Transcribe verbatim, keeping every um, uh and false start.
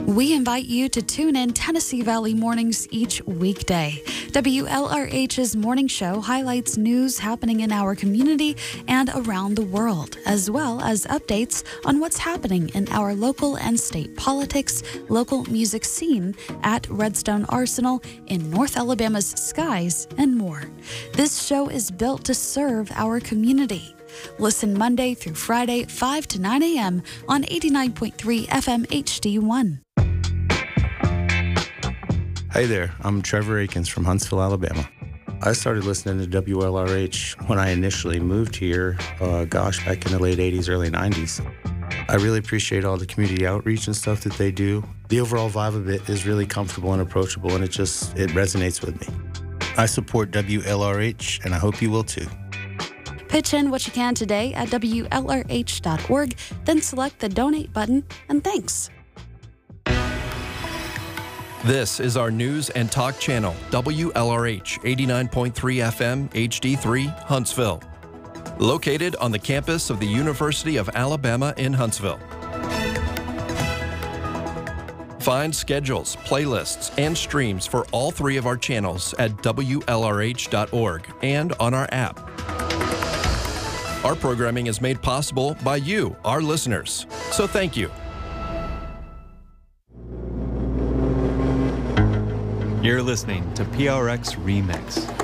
We invite you to tune in Tennessee Valley Mornings each weekday. W L R H's morning show highlights news happening in our community and around the world, as well as updates on what's happening in our local and state politics, local music scene at Redstone Arsenal, in North Alabama's skies, and more. This show is built to serve our community. Listen Monday through Friday, five to nine a.m. on eighty-nine point three F M H D one. Hey there, I'm Trevor Akins from Huntsville, Alabama. I started listening to W L R H when I initially moved here, uh, gosh, back in the late eighties, early nineties. I really appreciate all the community outreach and stuff that they do. The overall vibe of it is really comfortable and approachable, and it just, it resonates with me. I support W L R H, and I hope you will too. Pitch in what you can today at W L R H dot org, then select the donate button, and thanks. This is our news and talk channel, W L R H eighty-nine point three F M H D three, Huntsville. Located on the campus of the University of Alabama in Huntsville. Find schedules, playlists, and streams for all three of our channels at W L R H dot org and on our app. Our programming is made possible by you, our listeners. So thank you. You're listening to P R X Remix.